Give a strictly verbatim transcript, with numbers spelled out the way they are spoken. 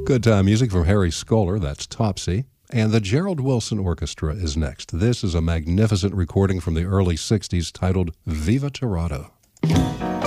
Good time music from Harry Skoller, that's Topsy. And the Gerald Wilson Orchestra is next. This is a magnificent recording from the early sixties titled Viva Tirado.